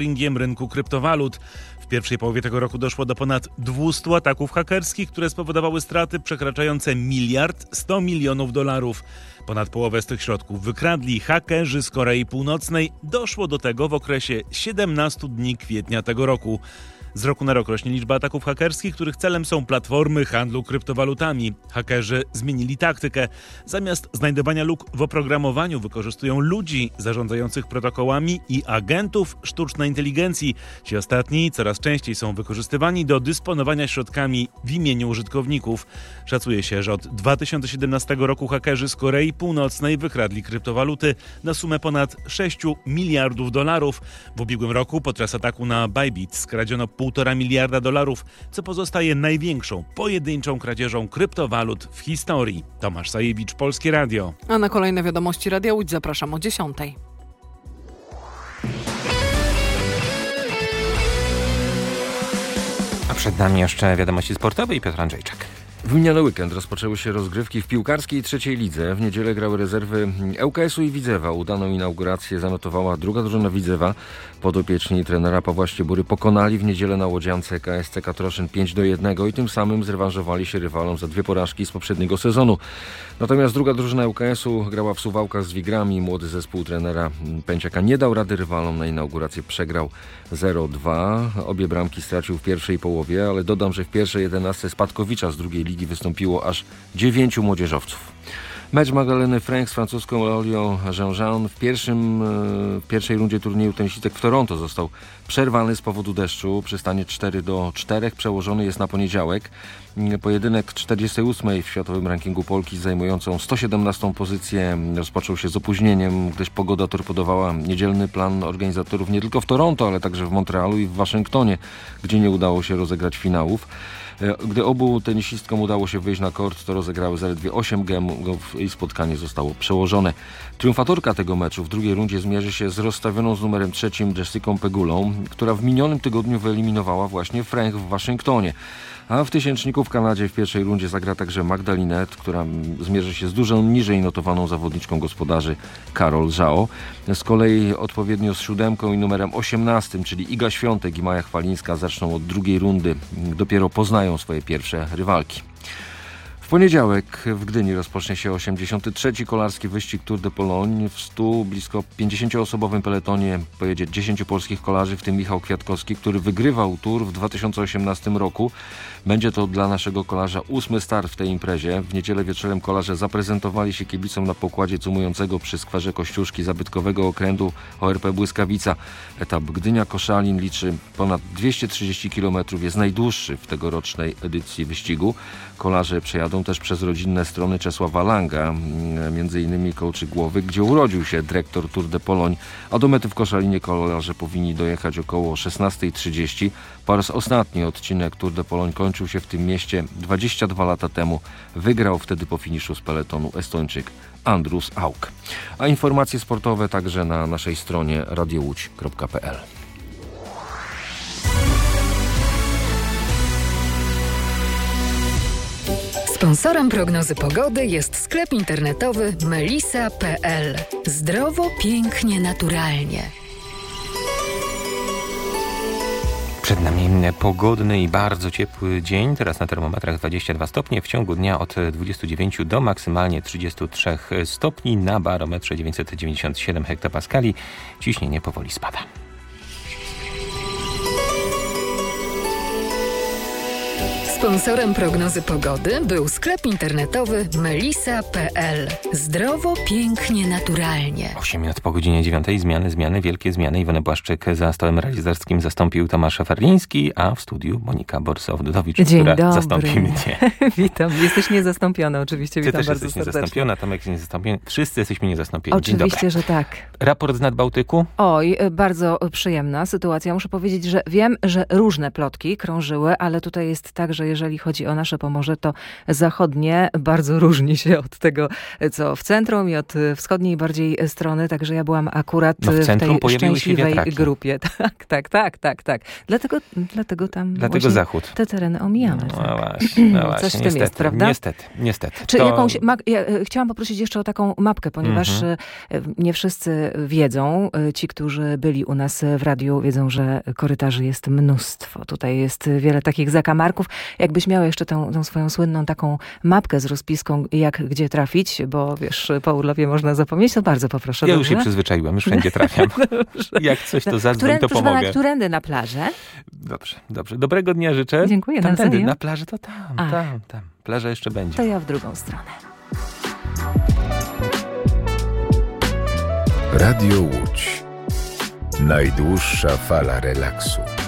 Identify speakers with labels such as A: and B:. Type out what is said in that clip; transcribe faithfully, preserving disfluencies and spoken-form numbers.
A: monitoringiem rynku kryptowalut. W pierwszej połowie tego roku doszło do ponad dwieście ataków hakerskich, które spowodowały straty przekraczające miliard sto milionów dolarów. Ponad połowę z tych środków wykradli hakerzy z Korei Północnej. Doszło do tego w okresie siedemnastu dni kwietnia tego roku. Z roku na rok rośnie liczba ataków hakerskich, których celem są platformy handlu kryptowalutami. Hakerzy zmienili taktykę. Zamiast znajdowania luk w oprogramowaniu wykorzystują ludzi zarządzających protokołami i agentów sztucznej inteligencji. Ci ostatni coraz częściej są wykorzystywani do dysponowania środkami w imieniu użytkowników. Szacuje się, że od dwa tysiące siedemnastego roku hakerzy z Korei Północnej wykradli kryptowaluty na sumę ponad sześć miliardów dolarów. W ubiegłym roku podczas ataku na Bybit skradziono półtora miliarda dolarów, co pozostaje największą pojedynczą kradzieżą kryptowalut w historii. Tomasz Sajewicz, Polskie Radio.
B: A na kolejne wiadomości Radia Łódź zapraszam o dziesiątej.
C: A przed nami jeszcze wiadomości sportowe i Piotr Andrzejczak.
D: W miniony weekend rozpoczęły się rozgrywki w piłkarskiej trzeciej lidze. W niedzielę grały rezerwy ŁKS-u i Widzewa. Udaną inaugurację zanotowała druga drużyna Widzewa. Podopieczni trenera Pawła Ściebury pokonali w niedzielę na łodziance K S C Katroszyn pięć do jednego i tym samym zrewanżowali się rywalom za dwie porażki z poprzedniego sezonu. Natomiast druga drużyna ŁKS-u grała w Suwałkach z Wigrami. Młody zespół trenera Pęciaka nie dał rady rywalom. Na inaugurację przegrał zero dwa. Obie bramki stracił w pierwszej połowie, ale dodam, że w pierwszej jedenastce Spadkowicza z drugiej ligi wystąpiło aż dziewięciu młodzieżowców. Mecz Magdaleny Frank z francuską Lolią Jean-Jean w, pierwszym, w pierwszej rundzie turnieju tenisistek w Toronto został przerwany z powodu deszczu. Przystanie cztery do czterech przełożony jest na poniedziałek. Pojedynek czterdziestej ósmej w światowym rankingu Polki zajmującą sto siedemnastą pozycję rozpoczął się z opóźnieniem, gdyż pogoda torpedowała niedzielny plan organizatorów nie tylko w Toronto, ale także w Montrealu i w Waszyngtonie, gdzie nie udało się rozegrać finałów. Gdy obu tenisistkom udało się wyjść na kort, to rozegrały zaledwie osiem gemów i spotkanie zostało przełożone. Triumfatorka tego meczu w drugiej rundzie zmierzy się z rozstawioną z numerem trzecim Jessicą Pegulą, która w minionym tygodniu wyeliminowała właśnie Frank w Waszyngtonie. A w tysięczniku w Kanadzie w pierwszej rundzie zagra także Magda Linette, która zmierzy się z dużo niżej notowaną zawodniczką gospodarzy Karol Żao. Z kolei odpowiednio z siódemką i numerem osiemnastym, czyli Iga Świątek i Maja Chwalińska, zaczną od drugiej rundy. Dopiero poznają swoje pierwsze rywalki. W poniedziałek w Gdyni rozpocznie się osiemdziesiąty trzeci kolarski wyścig Tour de Pologne. W stu blisko pięćdziesięcioosobowym peletonie pojedzie dziesięciu polskich kolarzy, w tym Michał Kwiatkowski, który wygrywał Tour w dwa tysiące osiemnastym roku. Będzie to dla naszego kolarza ósmy start w tej imprezie. W niedzielę wieczorem kolarze zaprezentowali się kibicom na pokładzie cumującego przy skwerze Kościuszki zabytkowego okrętu O R P Błyskawica. Etap Gdynia-Koszalin liczy ponad dwieście trzydzieści kilometrów, jest najdłuższy w tegorocznej edycji wyścigu. Kolarze przejadą też przez rodzinne strony Czesława Langa, między innymi Kołczy Głowy, gdzie urodził się dyrektor Tour de Pologne, a do mety w Koszalinie kolarze powinni dojechać około szesnasta trzydzieści. Po raz ostatni odcinek Tour de Pologne kończył się w tym mieście dwadzieścia dwa lata temu. Wygrał wtedy po finiszu z peletonu Estończyk Andrus Auk. A informacje sportowe także na naszej stronie radio łódź kropka p l.
E: Sponsorem prognozy pogody jest sklep internetowy melisa kropka p l. Zdrowo, pięknie, naturalnie.
C: Przed nami pogodny i bardzo ciepły dzień. Teraz na termometrach dwadzieścia dwa stopnie. W ciągu dnia od dwudziestu dziewięciu do maksymalnie trzydziestu trzech stopni. Na barometrze dziewięćset dziewięćdziesiąt siedem hektopaskali. Ciśnienie powoli spada.
E: Sponsorem prognozy pogody był sklep internetowy melisa kropka p l. Zdrowo, pięknie, naturalnie.
C: osiem minut po godzinie dziewiątej. Zmiany, zmiany, wielkie zmiany. Iwonę Błaszczyk za stołem realizatorskim zastąpił Tomasz Ferliński, a w studiu Monika Borsow-Dudowicz,
F: Dzień
C: która
F: dobry.
C: zastąpi mnie.
F: Witam. Jesteś niezastąpiona oczywiście.
C: Ty
F: Witam
C: też
F: bardzo
C: jesteś
F: serdecznie.
C: niezastąpiona, Tomek jest niezastąpiony. Wszyscy jesteśmy niezastąpieni.
F: Oczywiście, że tak.
C: Raport z Nadbałtyku?
F: Oj, bardzo przyjemna sytuacja. Muszę powiedzieć, że wiem, że różne plotki krążyły, ale tutaj jest tak, że jeżeli chodzi o nasze Pomorze, to zachodnie bardzo różni się od tego, co w centrum i od wschodniej bardziej strony, także ja byłam akurat
C: no w,
F: w
C: centrum
F: tej szczęśliwej
C: się
F: grupie. Tak, tak, tak, tak, tak. Dlatego, dlatego tam
C: Dlatego zachód.
F: te tereny omijamy.
C: No
F: tak.
C: właśnie, no właśnie.
F: Coś w tym
C: niestety,
F: jest, prawda?
C: Niestety, niestety.
F: Czy
C: to...
F: jakąś, ja chciałam poprosić jeszcze o taką mapkę, ponieważ
C: Mhm.
F: nie wszyscy wiedzą, ci, którzy byli u nas w radiu, wiedzą, że korytarzy jest mnóstwo. Tutaj jest wiele takich zakamarków. Jakbyś miała jeszcze tą, tą swoją słynną taką mapkę z rozpiską, jak gdzie trafić, bo wiesz, po urlopie można zapomnieć, to bardzo poproszę.
C: Ja
F: dobrze?
C: już się przyzwyczaiłam, już wszędzie trafiam. Jak coś, to zadzwoń,
F: Którędy,
C: to
F: proszę
C: pomogę.
F: pana, którędy na plażę?
C: Dobrze, dobrze. Dobrego dnia życzę.
F: Dziękuję,
C: Tamtędy,
F: nawzajem.
C: na plaży to tam,
F: A.
C: tam, tam. Plaża jeszcze będzie.
F: To ja w drugą stronę.
G: Radio Łódź. Najdłuższa fala relaksu.